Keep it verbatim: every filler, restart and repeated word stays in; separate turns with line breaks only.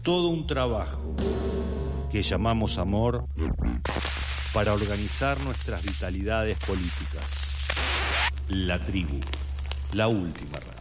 todo un trabajo que llamamos amor para organizar nuestras vitalidades políticas. La tribu, la última radio.